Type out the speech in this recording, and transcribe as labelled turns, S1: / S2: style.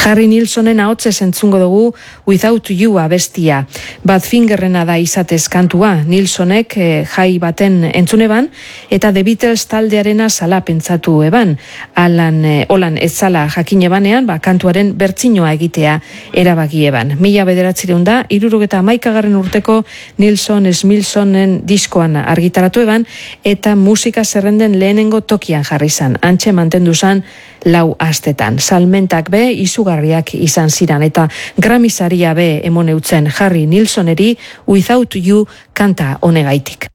S1: Harry Nilssonen ahotsez entzungo dugu Without You abestia. Badfingerrena da izatez kantua. Nilssonek jai baten entzuneban eta The Beatles taldearena zala pentsatu eban. Holan ez zala jakin ebanean, kantuaren bertsinoa egitea erabaki eban. 1971 urteko Nilsson Smilsonen diskoan argitaratu eban eta musika zerrenden lehenengo tokian jarri zan. Antxe mantendu zan 4 astetan. Salmentak be izugarriak izan ziran eta Grammy saria be emon eutzen Harry Nilssoneri Without You kanta honegaitik.